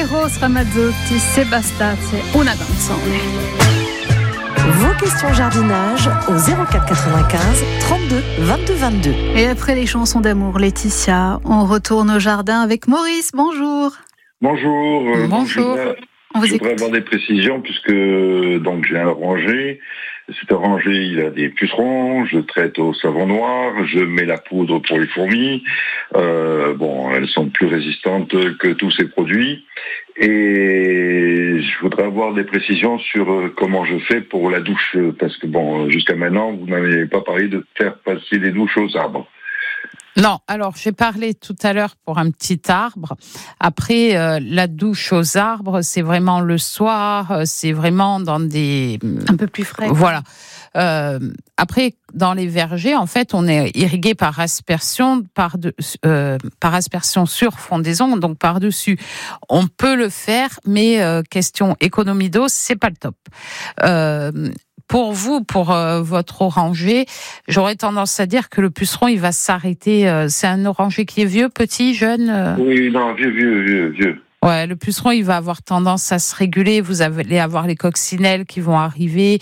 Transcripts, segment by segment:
Eros Ramazzotti, Sebastiate, una canzone. Vos questions jardinage au 04 95 32 22 22. Et après les chansons d'amour, Laetitia, on retourne au jardin avec Maurice. Bonjour. Bonjour. Bonjour. Je voudrais avoir des précisions puisque donc j'ai un oranger. Cet oranger, il a des pucerons. Je traite au savon noir. Je mets la poudre pour les fourmis. Elles sont plus résistantes que tous ces produits. Et je voudrais avoir des précisions sur comment je fais pour la douche, parce que jusqu'à maintenant, vous n'avez pas parlé de faire passer les douches aux arbres. Non, alors j'ai parlé tout à l'heure pour un petit arbre. Après, la douche aux arbres, c'est vraiment le soir, c'est vraiment dans des... Un peu plus frais. Voilà. Après, dans les vergers, en fait, on est irrigué par aspersion, par aspersion sur frondaison, donc par-dessus. On peut le faire, mais question économie d'eau, c'est pas le top. Pour vous, pour votre oranger, j'aurais tendance à dire que le puceron, il va s'arrêter. C'est un oranger qui est vieux, petit, jeune Oui, non, vieux. Ouais, le puceron, il va avoir tendance à se réguler. Vous allez avoir les coccinelles qui vont arriver.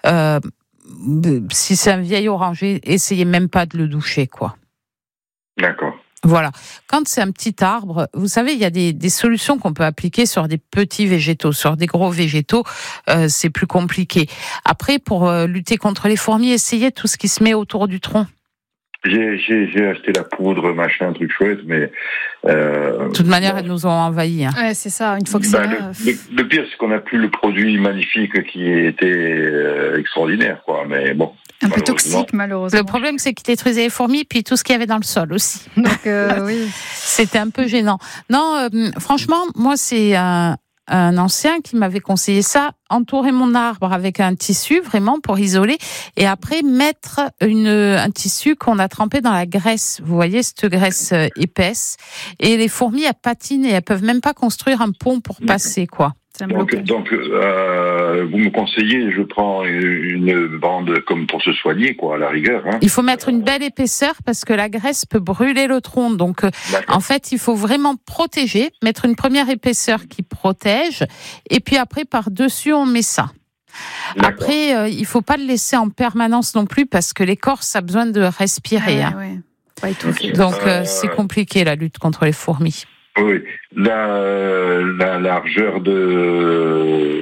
Si c'est un vieil oranger, essayez même pas de le doucher, quoi. D'accord. Voilà. Quand c'est un petit arbre, vous savez, il y a des solutions qu'on peut appliquer sur des petits végétaux. Sur des gros végétaux, c'est plus compliqué. Après, pour lutter contre les fourmis, essayez tout ce qui se met autour du tronc. J'ai acheté la poudre, machin, truc chouette, mais... De toute manière, elles nous ont envahis. Hein. Ouais, c'est ça, une fois que c'est là... Le pire, c'est qu'on n'a plus le produit magnifique qui était extraordinaire, quoi, mais bon... Un peu toxique, malheureusement. Le problème, c'est qu'il détruisait les fourmis, puis tout ce qu'il y avait dans le sol aussi. Donc, oui. C'était un peu gênant. Non, franchement, moi, c'est un ancien qui m'avait conseillé ça, entourer mon arbre avec un tissu, vraiment, pour isoler, et après, mettre un tissu qu'on a trempé dans la graisse. Vous voyez, cette graisse épaisse. Et les fourmis, elles patinent et elles peuvent même pas construire un pont pour passer, quoi. Donc, vous me conseillez, je prends une bande comme pour se soigner, quoi, à la rigueur. Hein. Il faut mettre une belle épaisseur parce que la graisse peut brûler le tronc. Donc, en fait, il faut vraiment protéger, mettre une première épaisseur qui protège, et puis après, par-dessus, on met ça. D'accord. Après, il faut pas le laisser en permanence non plus parce que l'écorce a besoin de respirer. Pas étouffer. Donc, c'est compliqué la lutte contre les fourmis. Oui, la largeur de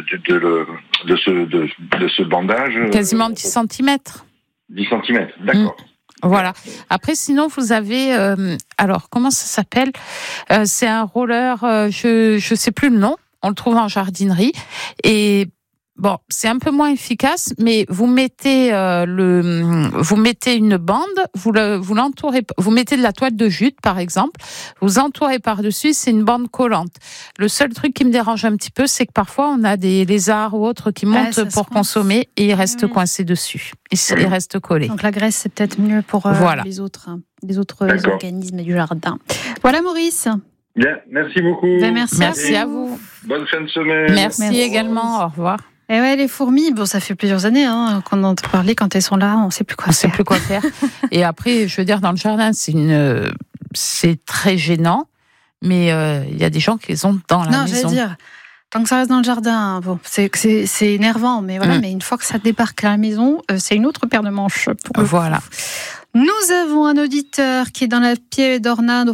ce bandage. Quasiment 10 cm. 10 cm, d'accord. Voilà. Après, sinon, vous avez... alors, comment ça s'appelle ? C'est un roller, je sais plus le nom. On le trouve en jardinerie. Et... bon, c'est un peu moins efficace, mais vous mettez une bande, vous l'entourez, vous mettez de la toile de jute par exemple, vous entourez par-dessus, c'est une bande collante. Le seul truc qui me dérange un petit peu, c'est que parfois on a des lézards ou autres qui montent pour consommer et ils restent coincés dessus, ils restent collés. Donc la graisse c'est peut-être mieux pour les autres organismes du jardin. Voilà Maurice. Bien, merci beaucoup. Merci à vous. Bonne fin de semaine. Merci également, au revoir. Et ouais, les fourmis, ça fait plusieurs années qu'on en parlait. Quand elles sont là, on ne sait plus quoi faire. Et après, je veux dire, dans le jardin, c'est très gênant, mais il y a des gens qui les ont dans la maison. Non, j'allais dire, tant que ça reste dans le jardin, c'est énervant, mais voilà. Mais une fois que ça débarque à la maison, c'est une autre paire de manches. Voilà. Nous avons un auditeur qui est dans la Piedornado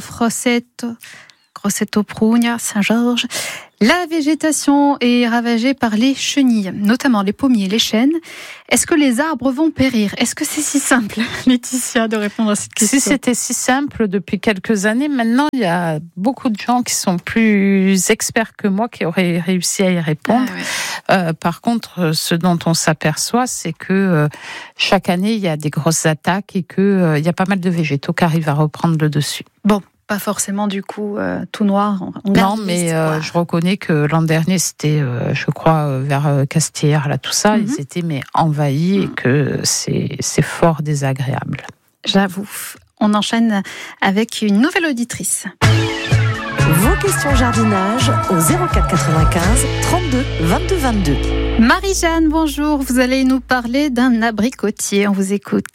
Grosseto Prugna, Saint-Georges. La végétation est ravagée par les chenilles, notamment les pommiers, les chênes. Est-ce que les arbres vont périr ? Est-ce que c'est si simple, Laetitia, de répondre à cette question ? Si c'était si simple depuis quelques années, maintenant, il y a beaucoup de gens qui sont plus experts que moi qui auraient réussi à y répondre. Par contre, ce dont on s'aperçoit, c'est que chaque année, il y a des grosses attaques et qu'il y a pas mal de végétaux qui arrivent à reprendre le dessus. Bon. Pas forcément du coup tout noir. Non, mais je reconnais que l'an dernier c'était, je crois, vers Castières, là tout ça, ils étaient envahis et que c'est fort désagréable. J'avoue. On enchaîne avec une nouvelle auditrice. Vos questions jardinage au 04 95 32 22 22. Marie-Jeanne, bonjour. Vous allez nous parler d'un abricotier. On vous écoute.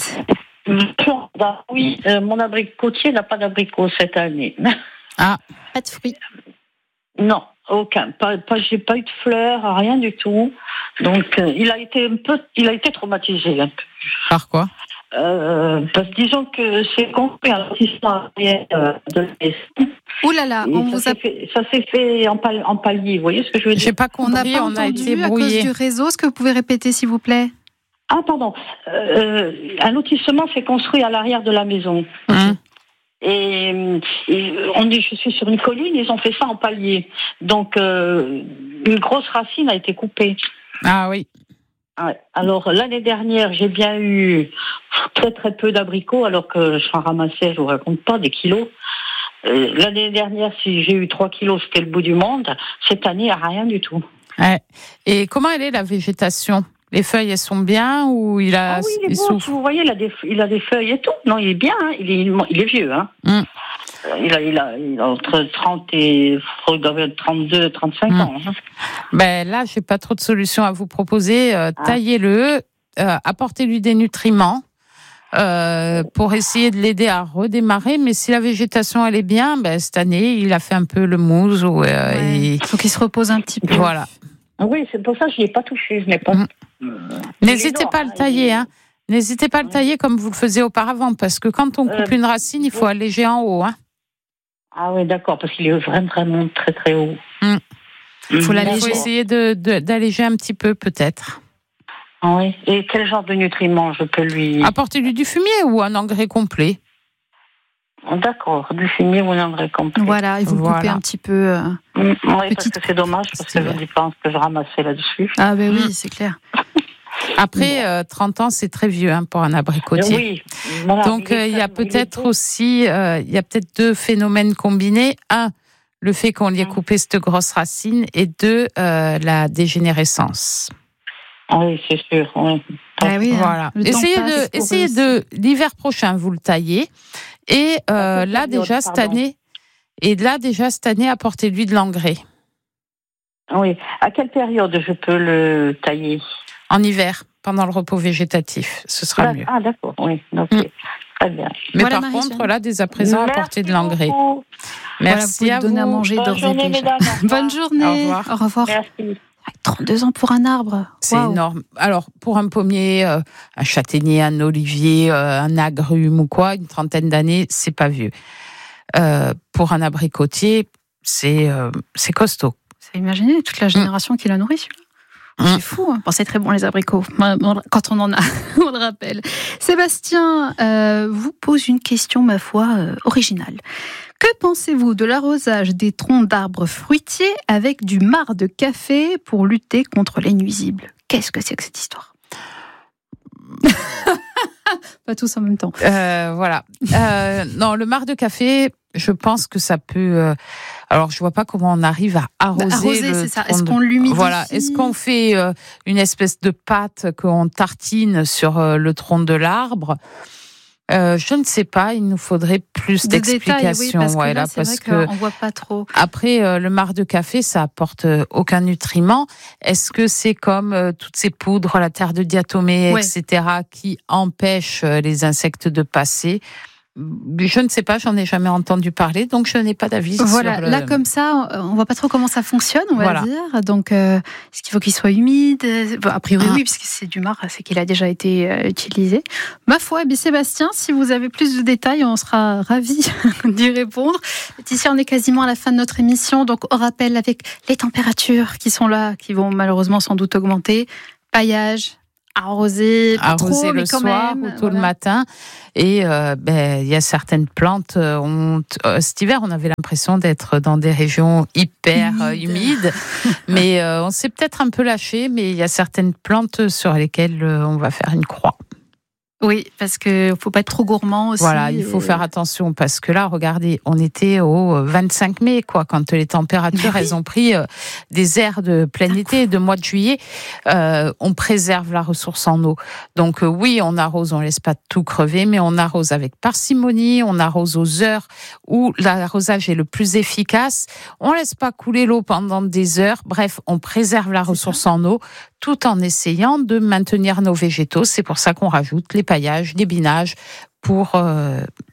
Oui, mon abricotier n'a pas d'abricot cette année. Ah, pas de fruits. Non, aucun. J'ai pas eu de fleurs, rien du tout. Donc, il a été traumatisé un peu. Par quoi? Parce que disons que c'est construit un lotissement arrière de la maison. Ouh là là, Ça s'est fait en palier, vous voyez ce que je veux dire? J'ai pas compris, on a été entendu à brouillé. cause du réseau. Est-ce que vous pouvez répéter, s'il vous plaît? Ah, pardon. Un lotissement s'est construit à l'arrière de la maison. Et je suis sur une colline, ils ont fait ça en palier. Donc, une grosse racine a été coupée. Ah oui. Ouais. Alors, l'année dernière, j'ai bien eu très très peu d'abricots, alors que je en ramassais, je vous raconte pas, des kilos. L'année dernière, si j'ai eu 3 kilos, c'était le bout du monde. Cette année, rien du tout. Ouais. Et comment elle est, la végétation? Les feuilles, elles sont bien ou il a... Ah oui, il est beau, vous voyez, il a des feuilles et tout. Non, il est bien, hein. Il est vieux. Hein. Il a entre 30 et 32, 35 ans. Hein. Ben là, j'ai pas trop de solutions à vous proposer. Taillez-le, apportez-lui des nutriments pour essayer de l'aider à redémarrer. Mais si la végétation, elle est bien, ben, cette année, il a fait un peu le mousse. Il faut qu'il se repose un petit peu. Voilà. Oui, c'est pour ça que je n'y ai pas touché. Je n'ai pas... N'hésitez pas à le tailler, hein. N'hésitez pas à le tailler comme vous le faisiez auparavant, parce que quand on coupe une racine, il faut alléger en haut, hein. Ah oui, d'accord, parce qu'il est vraiment très très haut. Il faut essayer d'alléger un petit peu, peut-être. Ah oui. Et quel genre de nutriments je peux lui... Apportez-lui du fumier ou un engrais complet. D'accord, du fumier ou un engrais complet. Voilà, et vous le coupez un petit peu. Oui, parce que c'est dommage, parce que je pense que je ramassais là-dessus. Ah ben oui, c'est clair. Après, 30 ans, c'est très vieux pour un abricotier. Oui, voilà. Donc, il y a peut-être aussi, il y a peut-être 2 phénomènes combinés. 1, le fait qu'on lui ait coupé cette grosse racine, et 2, la dégénérescence. Oui, c'est sûr. Oui. Ah oui, voilà. Essayez de l'hiver prochain, vous le taillez. Et là déjà cette année, apportez-lui de l'engrais. Oui. À quelle période je peux le tailler? En hiver, pendant le repos végétatif, ce sera mieux. Ah d'accord, oui. Okay. Très bien. Mais voilà, par contre, là, dès à présent, apportez de l'engrais. Beaucoup. Merci à vous. Donner à manger Bonne journée, mesdames. Bonne journée. Au revoir. Merci. 32 ans pour un arbre. C'est énorme. Alors, pour un pommier, un châtaignier, un olivier, un agrume ou quoi, une 30aine d'années, c'est pas vieux. Pour un abricotier, c'est costaud. Imaginez toute la génération qui l'a nourri, celui-là. C'est fou, hein. Bon, c'est très bon les abricots, quand on en a, on le rappelle. Sébastien vous pose une question, ma foi, originale. Que pensez-vous de l'arrosage des troncs d'arbres fruitiers avec du marc de café pour lutter contre les nuisibles? Qu'est-ce que c'est que cette histoire? Pas tous en même temps. Voilà. Non, le marc de café, je pense que ça peut... alors, je vois pas comment on arrive à arroser c'est ça. Est-ce qu'on l'humidifie? Voilà. Est-ce qu'on fait une espèce de pâte qu'on tartine sur le tronc de l'arbre? Je ne sais pas, il nous faudrait plus d'explications. Oui, parce que on voit pas trop. Après, le marc de café, ça apporte aucun nutriment. Est-ce que c'est comme toutes ces poudres, la terre de diatomée, etc., qui empêchent les insectes de passer? Je ne sais pas, j'en ai jamais entendu parler, donc je n'ai pas d'avis. Voilà, là comme ça, on voit pas trop comment ça fonctionne, on va dire. Donc, est-ce qu'il faut qu'il soit humide? Bon, a priori, oui, puisque c'est du marc, c'est qu'il a déjà été utilisé. Ma foi, Sébastien, si vous avez plus de détails, on sera ravis d'y répondre. Ici, on est quasiment à la fin de notre émission, donc on rappelle avec les températures qui sont là, qui vont malheureusement sans doute augmenter. Paillage, arroser trop, le soir ou tôt le matin. Et il y a certaines plantes, cet hiver, on avait l'impression d'être dans des régions hyper humides. Mais on s'est peut-être un peu lâché, mais il y a certaines plantes sur lesquelles on va faire une croix. Oui, parce qu'il ne faut pas être trop gourmand aussi. Voilà, il faut faire attention, parce que là, regardez, on était au 25 mai, quand les températures, elles ont pris des airs de plein été, de mois de juillet. On préserve la ressource en eau. Donc oui, on arrose, on laisse pas tout crever, mais on arrose avec parcimonie, on arrose aux heures où l'arrosage est le plus efficace. On laisse pas couler l'eau pendant des heures. Bref, on préserve la ressource en eau, tout en essayant de maintenir nos végétaux. C'est pour ça qu'on rajoute les paillages, les binages, pour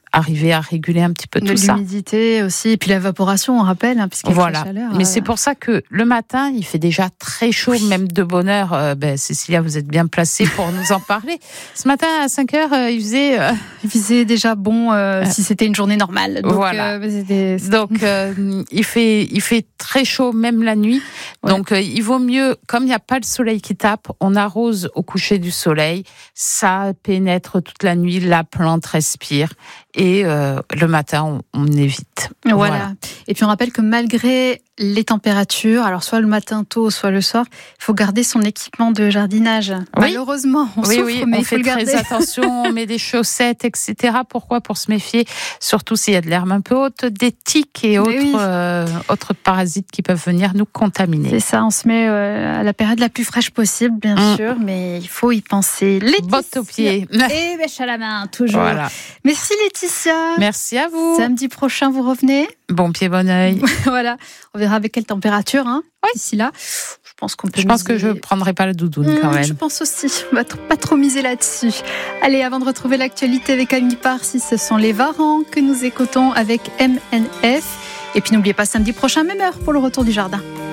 arriver à réguler un petit peu tout ça. L'humidité aussi, et puis l'évaporation, on rappelle, puisqu'il y a la chaleur. Mais c'est pour ça que le matin, il fait déjà très chaud, même de bonne heure. Cécilia, vous êtes bien placée pour nous en parler. Ce matin, à 5h, il faisait déjà bon si c'était une journée normale. Donc, voilà. Donc, il fait très chaud, même la nuit. Ouais. Donc, il vaut mieux, comme il n'y a pas le soleil qui tape, on arrose au coucher du soleil. Ça pénètre toute la nuit, la plante respire. Et le matin, on évite. Voilà. Et puis on rappelle que malgré les températures, alors soit le matin tôt, soit le soir, il faut garder son équipement de jardinage. Oui. Malheureusement, on souffre, mais on il faut fait le garder. Très attention, on met des chaussettes, etc. Pourquoi ? Pour se méfier, surtout s'il y a de l'herbe un peu haute, des tiques et autres parasites qui peuvent venir nous contaminer. C'est ça, on se met à la période la plus fraîche possible, bien sûr, mais il faut y penser. Laetitia. Bottes aux pieds. Et bêche à la main, toujours. Voilà. Merci Laetitia. Merci à vous. Samedi prochain, vous revenez. Bon pied, bon oeil. Voilà, on verra avec quelle température. D'ici là, je pense qu'on peut. Je pense que je prendrai pas la doudoune quand même. Je pense aussi. On va pas trop miser là-dessus. Allez, avant de retrouver l'actualité avec Ami Parsi, ce sont les Varans que nous écoutons avec MNF. Et puis n'oubliez pas samedi prochain, même heure pour le retour du jardin.